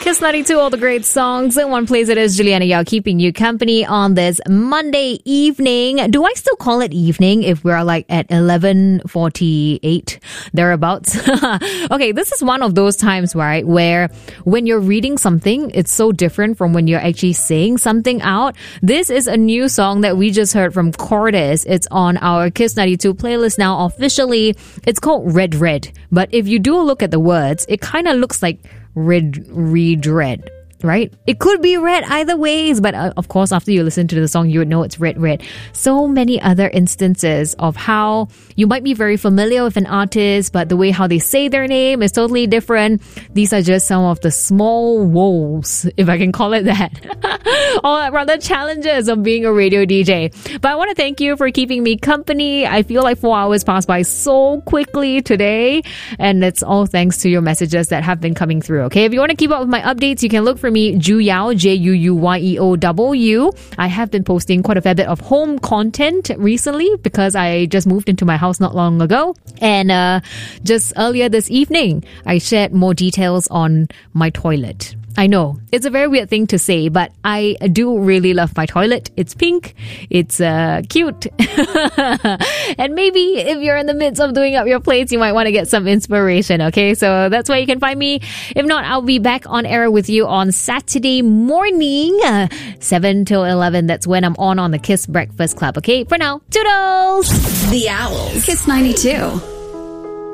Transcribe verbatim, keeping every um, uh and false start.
Kiss ninety-two, all the great songs. In one place, it is Juliana Yao keeping you company on this Monday evening. Do I still call it evening if we're like at eleven forty-eight, thereabouts? Okay, this is one of those times, right, where when you're reading something, it's so different from when you're actually saying something out. This is a new song that we just heard from Cordes. It's on our Kiss ninety-two playlist now officially. It's called Red Red. But if you do look at the words, it kind of looks like Red, read red, right? It could be red either ways, but uh, of course, after you listen to the song, you would know it's red, red. So many other instances of how you might be very familiar with an artist, but the way how they say their name is totally different. These are just some of the small woes, if I can call it that, or rather challenges of being a radio D J. But I want to thank you for keeping me company. I feel like four hours passed by so quickly today, and it's all thanks to your messages that have been coming through. Okay, if you want to keep up with my updates, you can look for me, Ju Yao, J U U Y E O W. I have been posting quite a fair bit of home content recently because I just moved into my house not long ago. And uh, just earlier this evening, I shared more details on my toilet. I know, it's a very weird thing to say, but I do really love my toilet. It's pink, it's uh, cute. And maybe if you're in the midst of doing up your plates, you might want to get some inspiration, okay? So that's where you can find me. If not, I'll be back on air with you on Saturday morning, uh, seven till eleven. That's when I'm on on the Kiss Breakfast Club, okay? For now, toodles! The Owls. Kiss ninety-two.